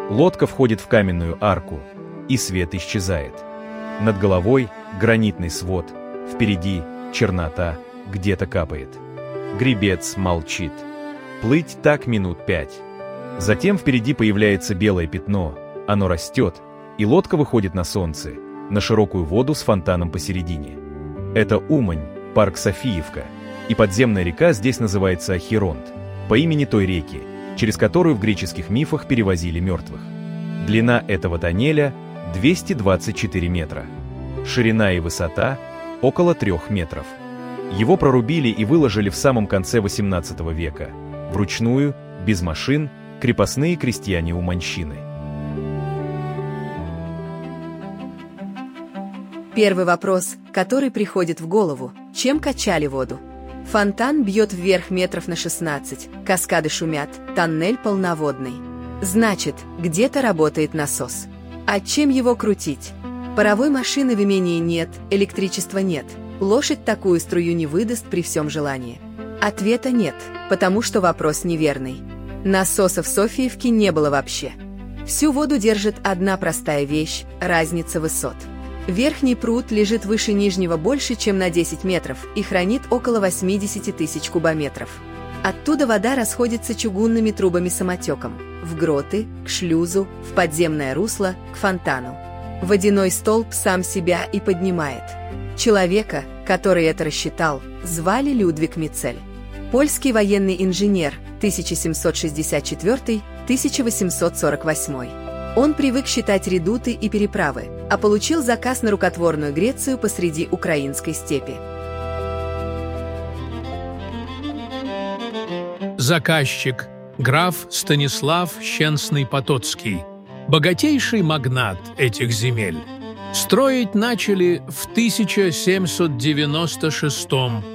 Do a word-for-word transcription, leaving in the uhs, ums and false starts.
Лодка входит в каменную арку, и свет исчезает. Над головой гранитный свод, впереди чернота, где-то капает. Гребец молчит. Плыть так минут пять. Затем впереди появляется белое пятно, оно растет, и лодка выходит на солнце, на широкую воду с фонтаном посередине. Это Умань, парк Софиевка, и подземная река здесь называется Ахиронт, по имени той реки, через которую в греческих мифах перевозили мертвых. Длина этого тоннеля – двести двадцать четыре метра. Ширина и высота – около трех метров. Его прорубили и выложили в самом конце восемнадцатого века. Вручную, без машин, крепостные крестьяне-уманщины. Первый вопрос, который приходит в голову – чем качали воду? Фонтан бьет вверх метров на шестнадцать, каскады шумят, тоннель полноводный. Значит, где-то работает насос. А чем его крутить? Паровой машины в имении нет, электричества нет. Лошадь такую струю не выдаст при всем желании. Ответа нет, потому что вопрос неверный. Насоса в Софиевке не было вообще. Всю воду держит одна простая вещь – разница высот. Верхний пруд лежит выше нижнего больше, чем на десять метров и хранит около восемьдесят тысяч кубометров. Оттуда вода расходится чугунными трубами-самотеком в гроты, к шлюзу, в подземное русло, к фонтану. Водяной столб сам себя и поднимает. Человека, который это рассчитал, звали Людвиг Мицель. Польский военный инженер, тысяча семьсот шестьдесят четвёртый — тысяча восемьсот сорок восьмой. Он привык считать редуты и переправы, а получил заказ на рукотворную Грецию посреди украинской степи. Заказчик – граф Станислав Щенсный-Потоцкий, богатейший магнат этих земель. Строить начали в тысяча семьсот девяносто шестом